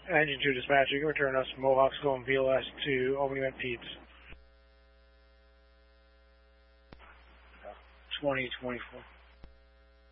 Engine 2 dispatcher, you can return us Mohawks going VLS to Albany Met Pete's. 2024.